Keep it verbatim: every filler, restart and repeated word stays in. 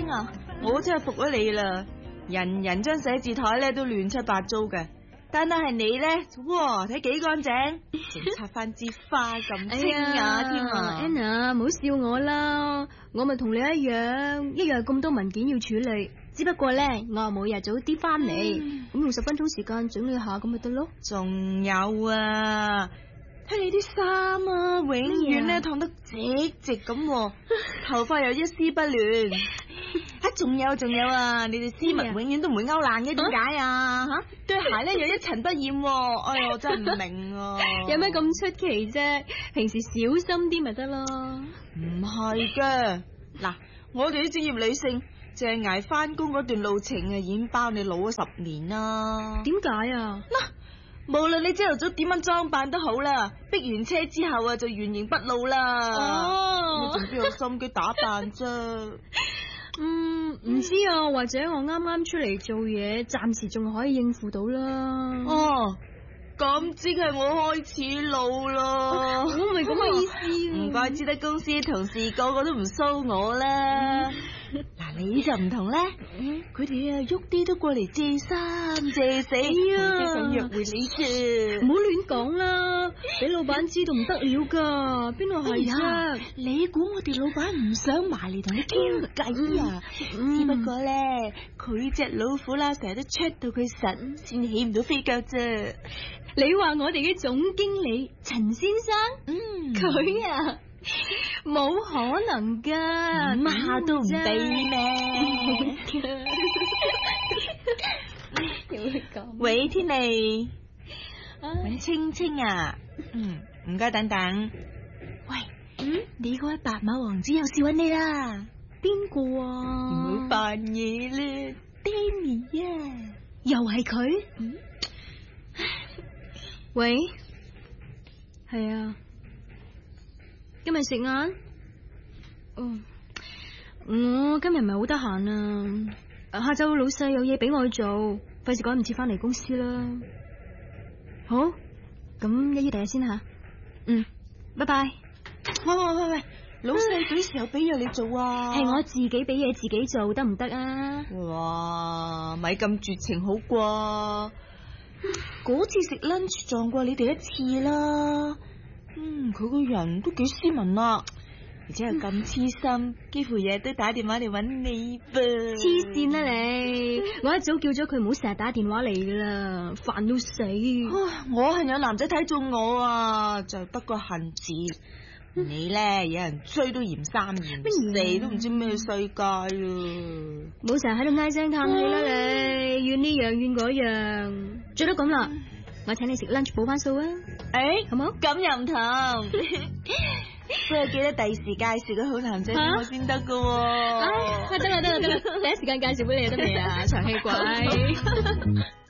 啊？ 我真係服咗你啦！人人張寫字台咧都亂七八糟嘅，單單係你咧，哇，睇幾乾淨，仲插翻支花咁清雅添啊 ！Anna，唔好笑我啦，我咪同你一樣，一樣咁多文件要處理，只不過咧我每日早啲翻嚟，咁、嗯、用十分鐘時間整理下咁咪得咯。 仲有啊！睇你啲衫啊，永遠咧燙得直直咁，頭髮又一絲不亂。啊，仲有仲有啊！你哋絲襪永遠都唔會勾爛嘅，點解啊？吓，對鞋咧又一塵不染。哎呀，我真係唔明啊！ 有咩咁出奇啫？平時小心啲咪得咯。 唔係嘅，嗱，我哋啲專業女性淨係挨翻工嗰段路程啊，已經包你老咗十年啦。 點解啊？ 嗱。無論你朝頭早點樣裝扮都好啦，逼完車之後啊就原形畢露啦。哦，你仲邊有心機打扮啫？ 嗯，唔知啊，或者我啱啱出嚟做嘢，暫時仲可以應付到啦。 哦，咁即係我開始老啦。 我唔係咁嘅意思。 唔怪之得公司同事個個都唔騷我啦。嗱、嗯，你就唔同咧，佢哋啊喐啲都過嚟借衫借死，啊，想約會你啫。 唔好亂講啦，俾老闆知道唔得了噶，邊度係啫？ 你估我哋老闆唔想埋嚟同你傾個偈啊？嗯、只不過咧，佢隻老虎啦，成日都 check 到佢實，先起唔到飛腳啫。 你話我哋嘅總經理陳先生，嗯，佢啊。冇可能噶， 媽都唔俾咩？喂，天利，搵青青啊，嗯，唔該，等等。喂，嗯，你嗰位白馬王子有事搵你啦。 邊個啊？ 唔好扮嘢啦 ，Danny 啊， 又係佢。嗯，喂，係啊。今日食晏？哦，我今日唔係好得閒啊，下晝老細有嘢俾我做，費事趕唔切翻嚟公司啦。好，咁一於第日先吓。嗯，拜拜。 喂喂喂喂，老細幾時候俾嘢你做啊？ 係我自己俾嘢自己做得唔得啊？ 哇，咪咁絕情好啩？嗰次食 lunch 撞過你哋一次啦。嗯，佢個人都幾斯文啊，而且又咁痴心，幾乎日日都打電話嚟搵你噃。 黐線啦你！我一早叫咗佢唔好成日打電話嚟噶啦，煩到死。 我係有男仔睇中我啊，就得個恨字。你咧，有人追都嫌三嫌四，都唔知咩世界啊！ 冇成日喺度唉聲嘆氣啦你，怨呢樣怨嗰樣，最多咁啦。我請你食 lunch 補翻數啊！ 誒， 好冇？ 咁又唔同，不過記得第時介紹個好男仔俾我先得噶。唉， 得啦得啦得啦，第一時間介紹俾你得未啊？長氣鬼！